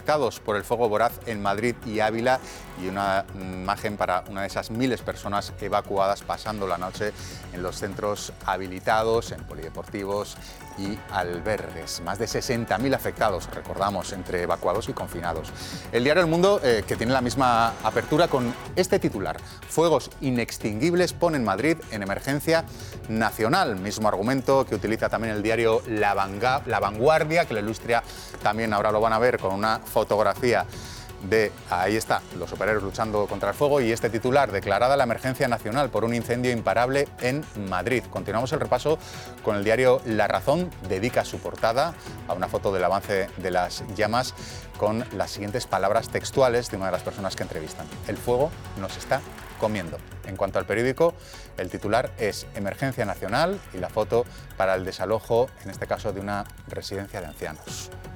afectados por el fuego voraz en Madrid y Ávila, y una imagen para una de esas miles de personas evacuadas pasando la noche en los centros habilitados, en polideportivos y albergues. Más de 60.000 afectados, recordamos, entre evacuados y confinados. El diario El Mundo, que tiene la misma apertura con este titular: fuegos inextinguibles ponen Madrid en emergencia nacional. Mismo argumento que utiliza también el diario La Vanguardia, que lo ilustra también, ahora lo van a ver, con una fotografía de, ahí está, los superhéroes luchando contra el fuego, y este titular: declarada la emergencia nacional por un incendio imparable en Madrid. Continuamos el repaso con el diario La Razón, dedica su portada a una foto del avance de las llamas con las siguientes palabras textuales de una de las personas que entrevistan: el fuego nos está comiendo. En cuanto al periódico, el titular es emergencia nacional y la foto para el desalojo, en este caso de una residencia de ancianos.